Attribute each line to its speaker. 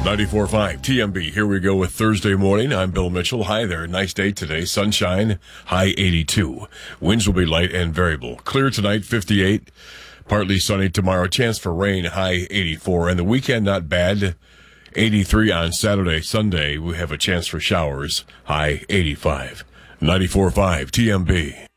Speaker 1: 94.5 TMB. Here we go with Thursday morning. I'm Bill Mitchell. Hi there. Nice day today. Sunshine, high 82. Winds will be light and variable. Clear tonight, 58. Partly sunny tomorrow. Chance for rain, high 84. And the weekend, not bad. 83 on Saturday, Sunday. We have a chance for showers, high 85. 94.5 TMB.